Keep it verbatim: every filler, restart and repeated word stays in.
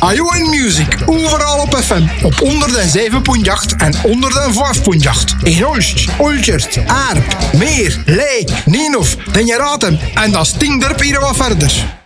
Radio en Music, overal op F M. Op honderdzeven komma acht en honderdvijf komma acht. In Olst, Olchert, Aarp, Meer, Ley, Nienhof, Den je raadt hem. En dat stinkt er hier wat verder.